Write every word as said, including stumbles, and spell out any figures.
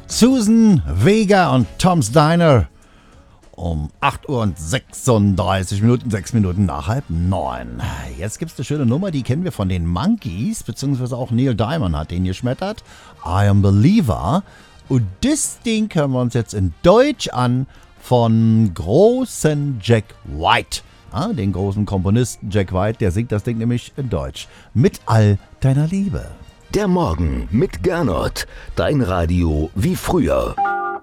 Susan Vega und Tom's Diner um acht Uhr und sechsunddreißig Minuten, sechs Minuten nach halb neun. Jetzt gibt's eine schöne Nummer, die kennen wir von den Monkees, beziehungsweise auch Neil Diamond hat den geschmettert. I Am Believer. Und das Ding hören wir uns jetzt in Deutsch an von großen Jack White. Ah, den großen Komponisten Jack White, der singt das Ding nämlich in Deutsch. Mit all deiner Liebe. Der Morgen mit Gernot. Dein Radio wie früher.